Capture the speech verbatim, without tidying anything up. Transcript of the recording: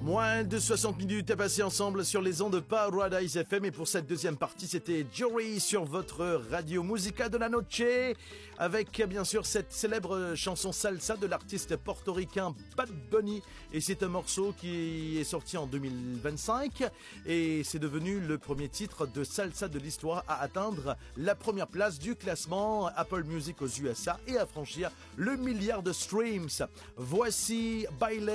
Moins de soixante minutes à passer ensemble sur les ondes de Paradise F M. Et pour cette deuxième partie, c'était Jory sur votre radio Musica de la Noche. Avec bien sûr cette célèbre chanson salsa de l'artiste portoricain Bad Bunny. Et c'est un morceau qui est sorti en deux mille vingt-cinq. Et c'est devenu le premier titre de salsa de l'histoire à atteindre la première place du classement Apple Music aux U S A et à franchir le milliard de streams. Voici Baile